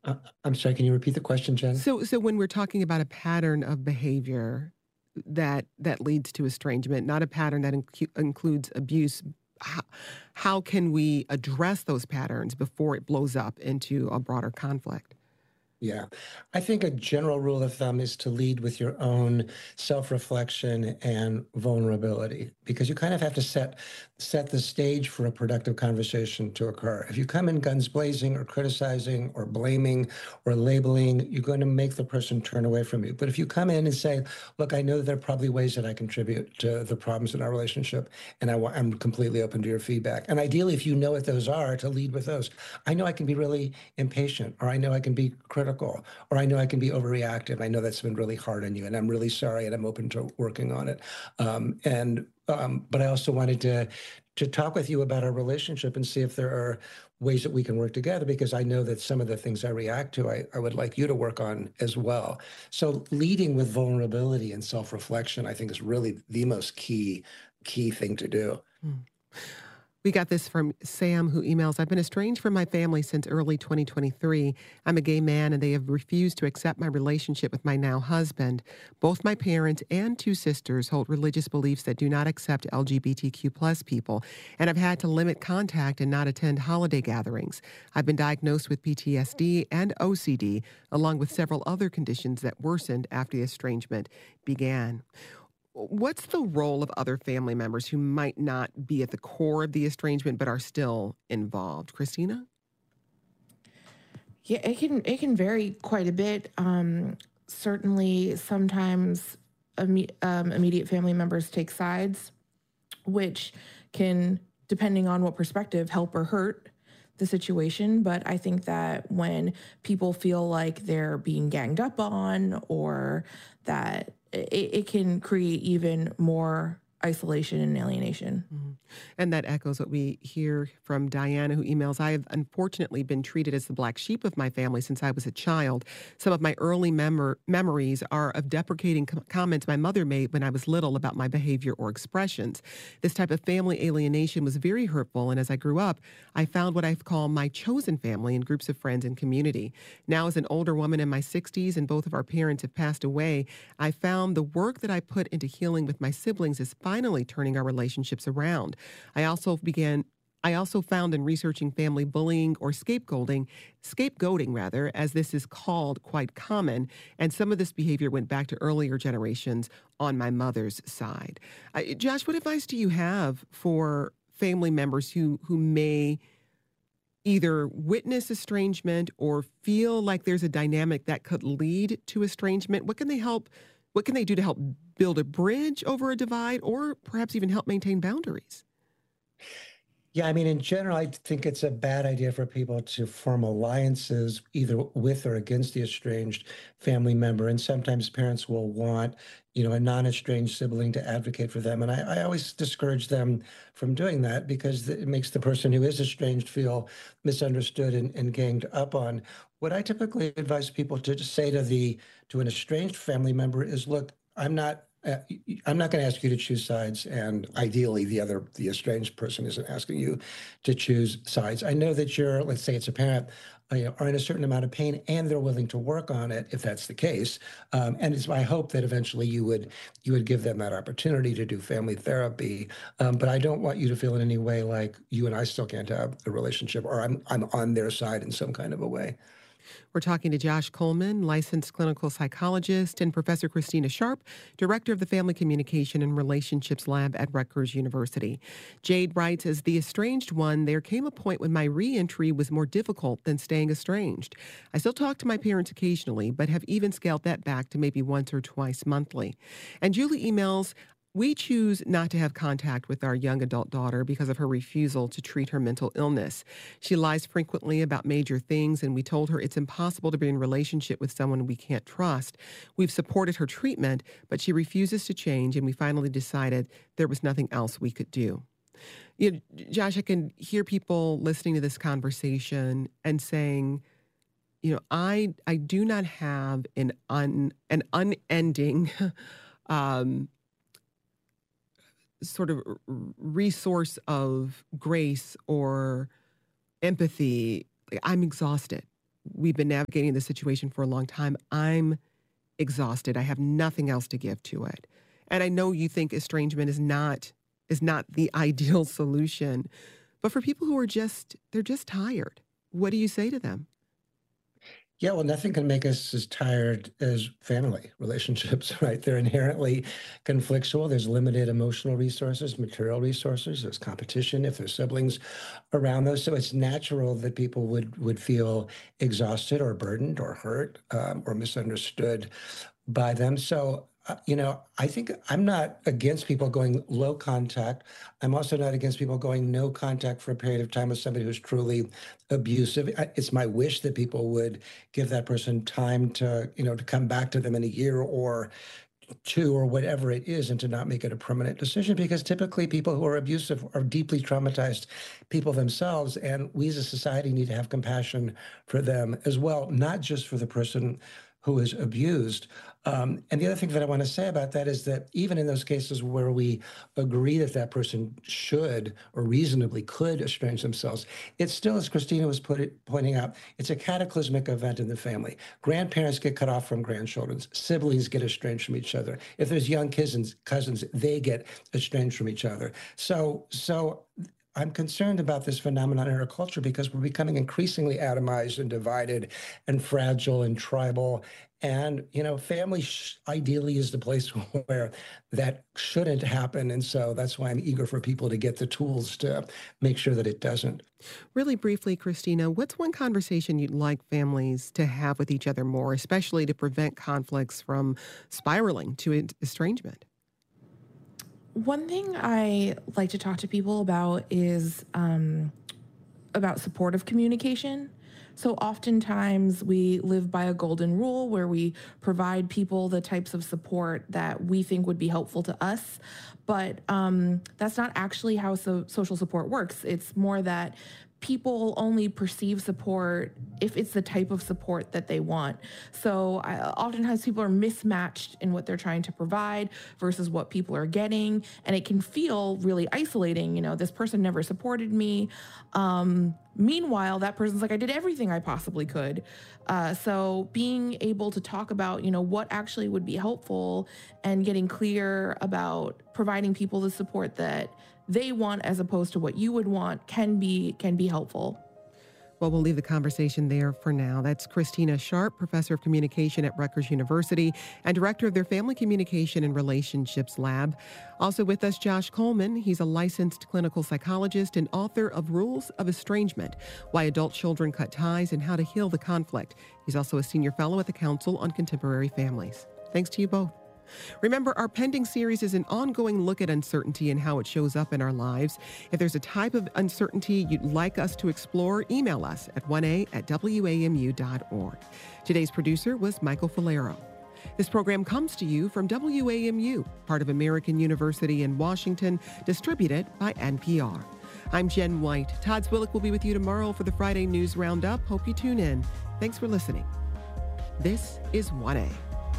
Uh, I'm sorry, can you repeat the question, Jen? So when we're talking about a pattern of behavior that leads to estrangement, not a pattern that includes abuse, how, how can we address those patterns before it blows up into a broader conflict? Yeah. I think a general rule of thumb is to lead with your own self-reflection and vulnerability because you kind of have to set the stage for a productive conversation to occur. If you come in guns blazing or criticizing or blaming or labeling, you're going to make the person turn away from you. But if you come in and say, look, I know there are probably ways that I contribute to the problems in our relationship, and I'm completely open to your feedback. And ideally, if you know what those are, to lead with those. I know I can be really impatient, or I know I can be critical, or I know I can be overreactive. I know that's been really hard on you, and I'm really sorry, and I'm open to working on it. But I also wanted to talk with you about our relationship and see if there are ways that we can work together, because I know that some of the things I react to, I would like you to work on as well. So leading with vulnerability and self-reflection, I think, is really the most key thing to do. Hmm. We got this from Sam, who emails, I've been estranged from my family since early 2023. I'm a gay man, and they have refused to accept my relationship with my now husband. Both my parents and two sisters hold religious beliefs that do not accept LGBTQ plus people, and I've had to limit contact and not attend holiday gatherings. I've been diagnosed with PTSD and OCD, along with several other conditions that worsened after the estrangement began. What's the role of other family members who might not be at the core of the estrangement but are still involved? Christina? Yeah, it can vary quite a bit. Certainly, sometimes immediate family members take sides, which can, depending on what perspective, help or hurt the situation. But I think that when people feel like they're being ganged up on, or that it can create even more isolation and alienation. Mhm. And that echoes what we hear from Diana, who emails, I have unfortunately been treated as the black sheep of my family since I was a child. Some of my early memories are of deprecating comments my mother made when I was little about my behavior or expressions. This type of family alienation was very hurtful, and as I grew up, I found what I call my chosen family in groups of friends and community. Now, as an older woman in my 60s and both of our parents have passed away, I found the work that I put into healing with my siblings is finally turning our relationships around. I also began I also found in researching family bullying or scapegoating rather, as this is called, quite common, and some of this behavior went back to earlier generations on my mother's side. Josh, what advice do you have for family members who may either witness estrangement or feel like there's a dynamic that could lead to estrangement? What can they do to help build a bridge over a divide or perhaps even help maintain boundaries? Yeah, I mean, in general, I think it's a bad idea for people to form alliances either with or against the estranged family member. And sometimes parents will want, a non-estranged sibling to advocate for them. And I always discourage them from doing that because it makes the person who is estranged feel misunderstood and ganged up on. What I typically advise people to just say to an estranged family member is, look, I'm not going to ask you to choose sides, and ideally, the estranged person isn't asking you to choose sides. I know that let's say it's a parent, are in a certain amount of pain, and they're willing to work on it if that's the case. And it's my hope that eventually you would give them that opportunity to do family therapy. But I don't want you to feel in any way like you and I still can't have a relationship, or I'm on their side in some kind of a way. We're talking to Josh Coleman, licensed clinical psychologist, and Professor Christina Sharp, director of the Family Communication and Relationships Lab at Rutgers University. Jade writes, as the estranged one, there came a point when my reentry was more difficult than staying estranged. I still talk to my parents occasionally, but have even scaled that back to maybe once or twice monthly. And Julie emails, we choose not to have contact with our young adult daughter because of her refusal to treat her mental illness. She lies frequently about major things, and we told her it's impossible to be in a relationship with someone we can't trust. We've supported her treatment, but she refuses to change, and we finally decided there was nothing else we could do. Josh, I can hear people listening to this conversation and saying, I do not have an unending sort of resource of grace or empathy. Like, I'm exhausted we've been navigating this situation for a long time. I'm exhausted. I have nothing else to give to it. And I know you think estrangement is not the ideal solution, but for people who are they're just tired, what do you say to them? Yeah, well, nothing can make us as tired as family relationships, right? They're inherently conflictual. There's limited emotional resources, material resources. There's competition if there's siblings around those. So it's natural that people would feel exhausted or burdened or hurt or misunderstood by them. So, I think I'm not against people going low contact. I'm also not against people going no contact for a period of time with somebody who's truly abusive. It's my wish that people would give that person time to come back to them in a year or two or whatever it is, and to not make it a permanent decision, because typically people who are abusive are deeply traumatized people themselves, and we as a society need to have compassion for them as well, not just for the person who is abused. And the other thing that I want to say about that is that even in those cases where we agree that that person should or reasonably could estrange themselves, it's still, as Christina was pointing out, it's a cataclysmic event in the family. Grandparents get cut off from grandchildren. Siblings get estranged from each other. If there's young cousins, they get estranged from each other. So I'm concerned about this phenomenon in our culture because we're becoming increasingly atomized and divided and fragile and tribal. And, family ideally is the place where that shouldn't happen. And so that's why I'm eager for people to get the tools to make sure that it doesn't. Really briefly, Christina, what's one conversation you'd like families to have with each other more, especially to prevent conflicts from spiraling to estrangement? One thing I like to talk to people about is about supportive communication. So oftentimes we live by a golden rule where we provide people the types of support that we think would be helpful to us. But that's not actually how social support works. It's more that people only perceive support if it's the type of support that they want. So oftentimes people are mismatched in what they're trying to provide versus what people are getting. And it can feel really isolating. This person never supported me. Meanwhile, that person's like, I did everything I possibly could. So being able to talk about, what actually would be helpful and getting clear about providing people the support that they want as opposed to what you would want can be helpful. Well, we'll leave the conversation there for now. That's Christina Sharp, professor of communication at Rutgers University and director of their Family Communication and Relationships Lab. Also with us, Josh Coleman. He's a licensed clinical psychologist and author of Rules of Estrangement: Why Adult Children Cut Ties and How to Heal the Conflict. He's also a senior fellow at the Council on Contemporary Families. Thanks to you both. Remember, our pending series is an ongoing look at uncertainty and how it shows up in our lives. If there's a type of uncertainty you'd like us to explore, email us at 1a@wamu.org. Today's producer was Michael Falero. This program comes to you from WAMU, part of American University in Washington, distributed by NPR. I'm Jen White. Todd Zwillich will be with you tomorrow for the Friday News Roundup. Hope you tune in. Thanks for listening. This is 1A.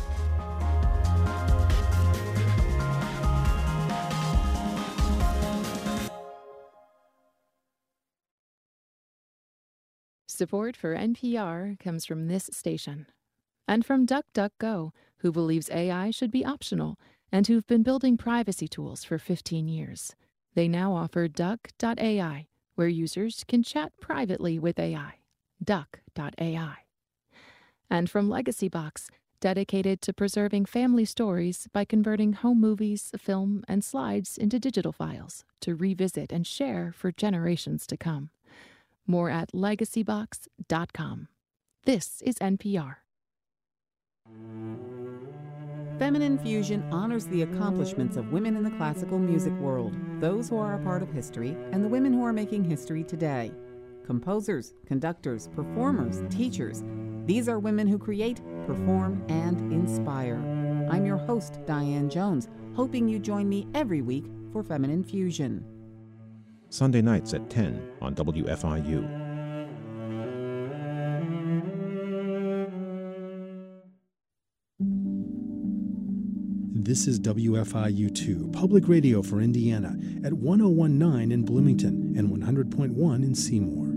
Support for NPR comes from this station and from DuckDuckGo, who believes AI should be optional and who've been building privacy tools for 15 years. They now offer Duck.ai, where users can chat privately with AI. Duck.ai. And from LegacyBox, dedicated to preserving family stories by converting home movies, film, and slides into digital files to revisit and share for generations to come. More at legacybox.com. This is NPR. Feminine Fusion honors the accomplishments of women in the classical music world, those who are a part of history, and the women who are making history today. Composers, conductors, performers, teachers. These are women who create, perform, and inspire. I'm your host, Diane Jones, hoping you join me every week for Feminine Fusion. Sunday nights at 10 on WFIU. This is WFIU2, public radio for Indiana, at 1019 in Bloomington and 100.1 in Seymour.